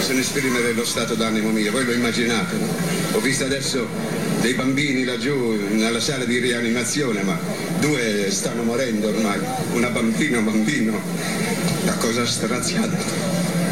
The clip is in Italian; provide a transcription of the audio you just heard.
possono esprimere lo stato d'animo mio, voi lo immaginate, no? Ho visto adesso dei bambini laggiù nella sala di rianimazione, ma 2 stanno morendo ormai, una bambina, un bambino, una cosa straziata.